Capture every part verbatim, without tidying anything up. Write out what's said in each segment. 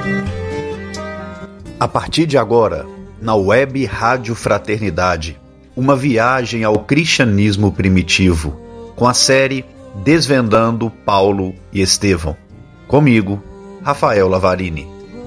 A partir de agora, na Web Rádio Fraternidade, uma viagem ao cristianismo primitivo, com a série Desvendando Paulo e Estevão. Comigo, Rafael Lavarini.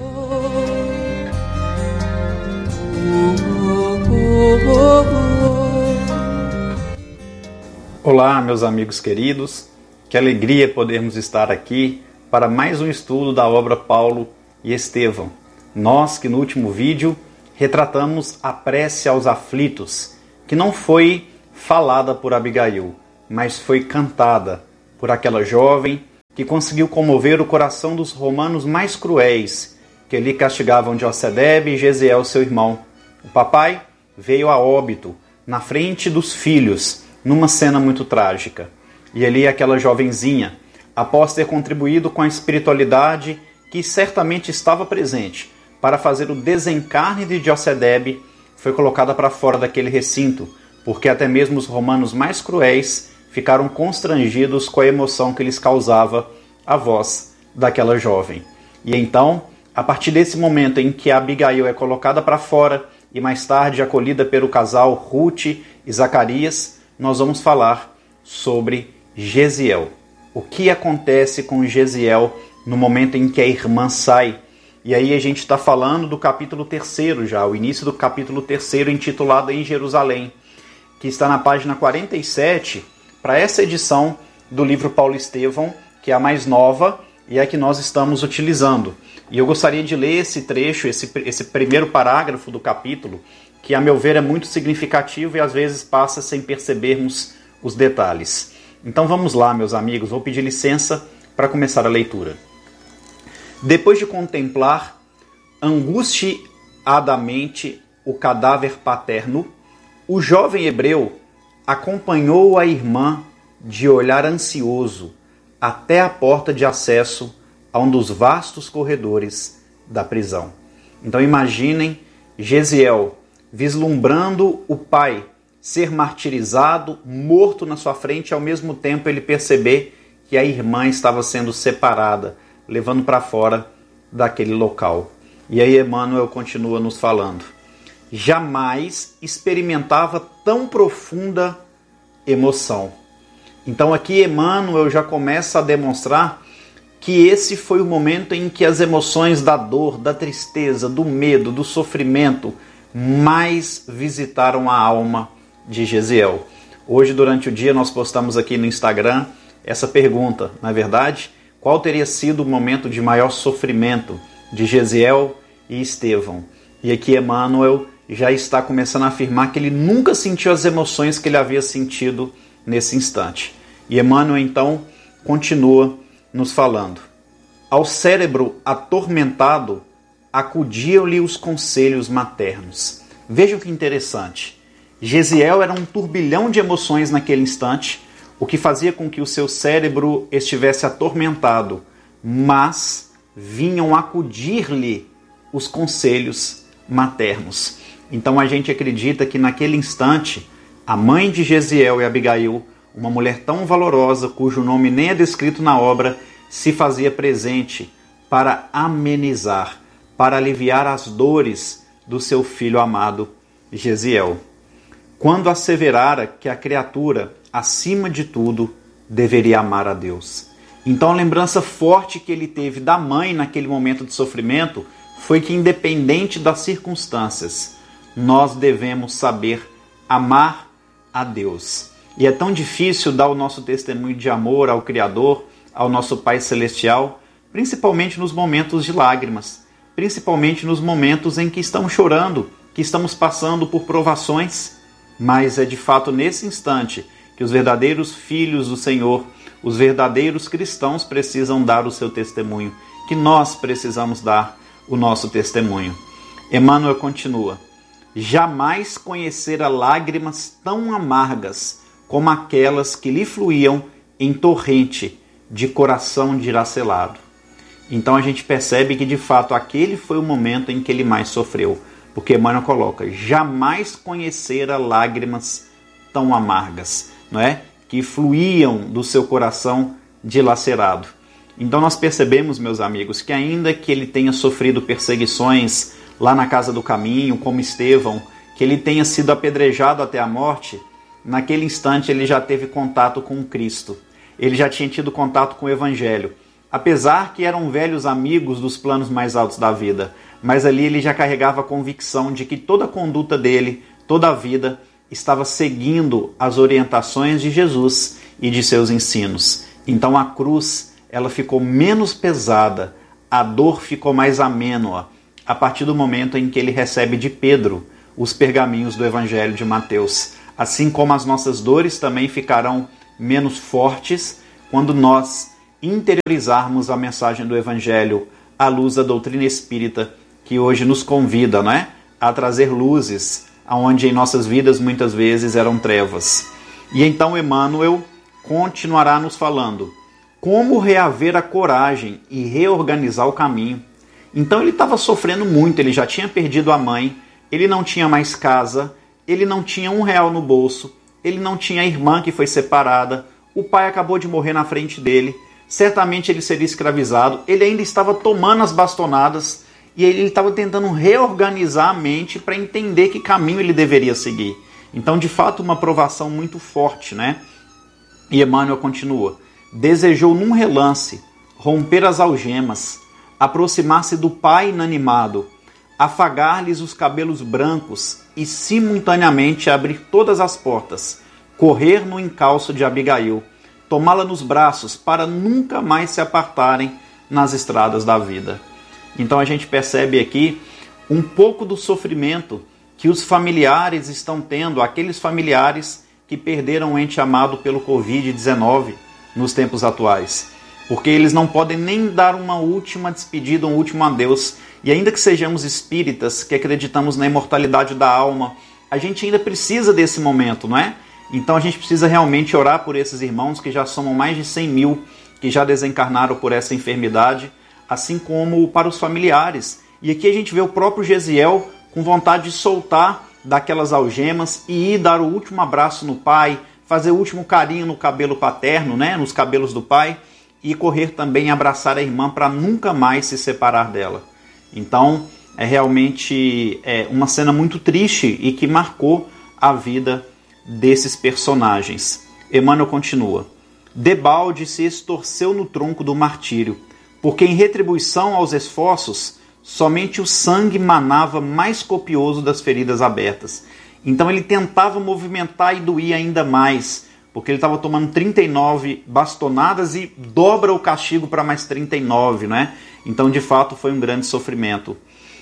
Olá, meus amigos queridos. Que alegria podermos estar aqui para mais um estudo da obra Paulo e Estevão. Nós que no último vídeo retratamos a prece aos aflitos, que não foi falada por Abigail, mas foi cantada por aquela jovem que conseguiu comover o coração dos romanos mais cruéis, que ali castigavam Jossedebe e Gesiel, seu irmão. O papai veio a óbito na frente dos filhos, numa cena muito trágica. E ali aquela jovenzinha, após ter contribuído com a espiritualidade que certamente estava presente para fazer o desencarne de Jossedebe, foi colocada para fora daquele recinto, porque até mesmo os romanos mais cruéis ficaram constrangidos com a emoção que lhes causava a voz daquela jovem. E então, a partir desse momento em que a Abigail é colocada para fora e mais tarde acolhida pelo casal Ruth e Zacarias, nós vamos falar sobre Gesiel. O que acontece com Gesiel no momento em que a irmã sai? E aí a gente está falando do capítulo terceiro já, o início do capítulo terceiro, intitulado Em Jerusalém, que está na página quarenta e sete, para essa edição do livro Paulo e Estevão, que é a mais nova e é a que nós estamos utilizando. E eu gostaria de ler esse trecho, esse, esse primeiro parágrafo do capítulo, que a meu ver é muito significativo e às vezes passa sem percebermos os detalhes. Então vamos lá, meus amigos, vou pedir licença para começar a leitura. Depois de contemplar angustiadamente o cadáver paterno, o jovem hebreu acompanhou a irmã de olhar ansioso até a porta de acesso a um dos vastos corredores da prisão. Então imaginem Gesiel vislumbrando o pai ser martirizado, morto na sua frente, e ao mesmo tempo ele perceber que a irmã estava sendo separada, levando para fora daquele local. E aí Emmanuel continua nos falando. Jamais experimentava tão profunda emoção. Então aqui Emmanuel já começa a demonstrar que esse foi o momento em que as emoções da dor, da tristeza, do medo, do sofrimento mais visitaram a alma de Gesiel. Hoje, durante o dia, nós postamos aqui no Instagram essa pergunta, na verdade, qual teria sido o momento de maior sofrimento de Gesiel e Estevão? E aqui Emmanuel já está começando a afirmar que ele nunca sentiu as emoções que ele havia sentido nesse instante. E Emmanuel, então, continua nos falando. Ao cérebro atormentado, acudiam-lhe os conselhos maternos. Vejam que interessante. Gesiel era um turbilhão de emoções naquele instante, o que fazia com que o seu cérebro estivesse atormentado, mas vinham acudir-lhe os conselhos maternos. Então a gente acredita que naquele instante, a mãe de Gesiel e Abigail, uma mulher tão valorosa, cujo nome nem é descrito na obra, se fazia presente para amenizar, para aliviar as dores do seu filho amado Gesiel, quando asseverara que a criatura, acima de tudo, deveria amar a Deus. Então a lembrança forte que ele teve da mãe naquele momento de sofrimento foi que, independente das circunstâncias, nós devemos saber amar a Deus. E é tão difícil dar o nosso testemunho de amor ao Criador, ao nosso Pai Celestial, principalmente nos momentos de lágrimas, principalmente nos momentos em que estamos chorando, que estamos passando por provações, mas é de fato nesse instante que os verdadeiros filhos do Senhor, os verdadeiros cristãos precisam dar o seu testemunho, que nós precisamos dar o nosso testemunho. Emmanuel continua: jamais conhecera lágrimas tão amargas como aquelas que lhe fluíam em torrente de coração dilacerado. Então a gente percebe que de fato aquele foi o momento em que ele mais sofreu, porque Emmanuel coloca: jamais conhecera lágrimas tão amargas, não é? Que fluíam do seu coração dilacerado. Então nós percebemos, meus amigos, que ainda que ele tenha sofrido perseguições lá na casa do caminho, como Estevão, que ele tenha sido apedrejado até a morte, naquele instante ele já teve contato com Cristo. Ele já tinha tido contato com o Evangelho. Apesar que eram velhos amigos dos planos mais altos da vida, mas ali ele já carregava a convicção de que toda a conduta dele, toda a vida, estava seguindo as orientações de Jesus e de seus ensinos. Então a cruz, ela ficou menos pesada, a dor ficou mais amênua, a partir do momento em que ele recebe de Pedro os pergaminhos do Evangelho de Mateus. Assim como as nossas dores também ficarão menos fortes quando nós interiorizarmos a mensagem do Evangelho à luz da doutrina espírita, que hoje nos convida, não é? A trazer luzes aonde em nossas vidas muitas vezes eram trevas. E então Emmanuel continuará nos falando como reaver a coragem e reorganizar o caminho. Então ele estava sofrendo muito, ele já tinha perdido a mãe, ele não tinha mais casa, ele não tinha um real no bolso, ele não tinha a irmã que foi separada, o pai acabou de morrer na frente dele, certamente ele seria escravizado, ele ainda estava tomando as bastonadas e ele estava tentando reorganizar a mente para entender que caminho ele deveria seguir. Então, de fato, uma provação muito forte, né? E Emmanuel continua: desejou num relance romper as algemas, aproximar-se do pai inanimado, afagar-lhes os cabelos brancos e simultaneamente abrir todas as portas, correr no encalço de Abigail, tomá-la nos braços para nunca mais se apartarem nas estradas da vida. Então a gente percebe aqui um pouco do sofrimento que os familiares estão tendo, aqueles familiares que perderam um ente amado pelo covid dezenove nos tempos atuais. Porque eles não podem nem dar uma última despedida, um último adeus. E ainda que sejamos espíritas, que acreditamos na imortalidade da alma, a gente ainda precisa desse momento, não é? Então a gente precisa realmente orar por esses irmãos, que já somam mais de cem mil, que já desencarnaram por essa enfermidade, assim como para os familiares. E aqui a gente vê o próprio Gesiel com vontade de soltar daquelas algemas e ir dar o último abraço no pai, fazer o último carinho no cabelo paterno, né, nos cabelos do pai, e correr também abraçar a irmã para nunca mais se separar dela. Então é realmente é, uma cena muito triste e que marcou a vida desses personagens. Emmanuel continua: debalde se estorceu no tronco do martírio, porque em retribuição aos esforços, somente o sangue manava mais copioso das feridas abertas. Então ele tentava movimentar e doía ainda mais, porque ele estava tomando trinta e nove bastonadas e dobra o castigo para mais trinta e nove, né? Então, de fato, foi um grande sofrimento.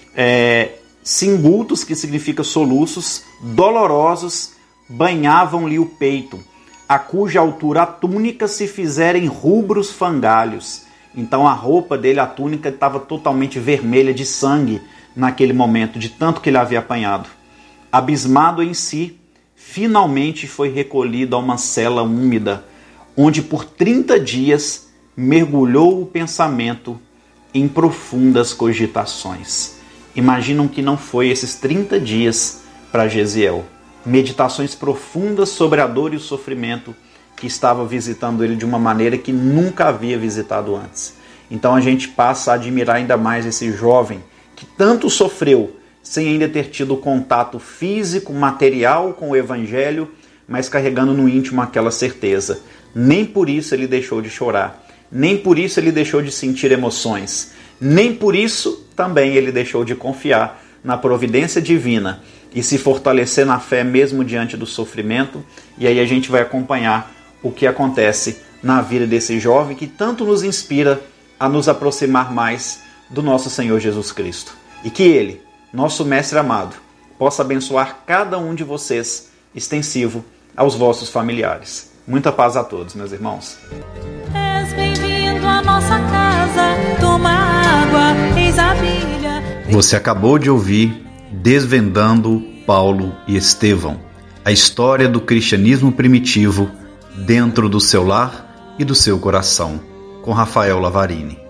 É, singultos, que significa soluços, dolorosos, banhavam-lhe o peito, a cuja altura a túnica se fizera em rubros fangalhos. Então a roupa dele, a túnica, estava totalmente vermelha de sangue naquele momento, de tanto que ele havia apanhado. Abismado em si, finalmente foi recolhido a uma cela úmida, onde por trinta dias mergulhou o pensamento em profundas cogitações. Imaginam que não foi esses trinta dias para Gesiel. Meditações profundas sobre a dor e o sofrimento que estava visitando ele de uma maneira que nunca havia visitado antes. Então a gente passa a admirar ainda mais esse jovem que tanto sofreu, sem ainda ter tido contato físico, material com o Evangelho, mas carregando no íntimo aquela certeza. Nem por isso ele deixou de chorar, nem por isso ele deixou de sentir emoções, nem por isso também ele deixou de confiar na providência divina e se fortalecer na fé mesmo diante do sofrimento. E aí a gente vai acompanhar o que acontece na vida desse jovem que tanto nos inspira a nos aproximar mais do nosso Senhor Jesus Cristo. E que Ele, nosso Mestre amado, possa abençoar cada um de vocês, extensivo aos vossos familiares. Muita paz a todos, meus irmãos. És bem-vindo à nossa casa, toma água, eis a bilha. Você acabou de ouvir Desvendando Paulo e Estevão, a história do cristianismo primitivo dentro do seu lar e do seu coração, com Rafael Lavarini.